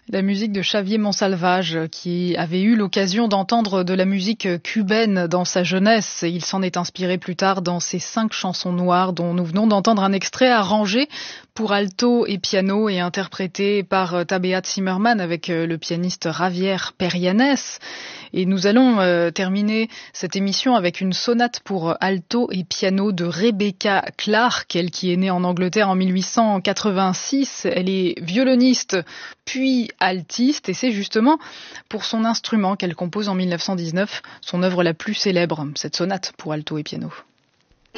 La musique de Xavier Monsalvage, qui avait eu l'occasion d'entendre de la musique cubaine dans sa jeunesse. Il s'en est inspiré plus tard dans ses 5 chansons noires dont nous venons d'entendre un extrait arrangé pour alto et piano et interprété par Tabea Zimmermann avec le pianiste Javier Perianes. Et nous allons terminer cette émission avec une sonate pour alto et piano de Rebecca Clark, elle qui est née en Angleterre en 1886. Elle est violoniste puis altiste et c'est justement pour son instrument qu'elle compose en 1919 son œuvre la plus célèbre, cette sonate pour alto et piano.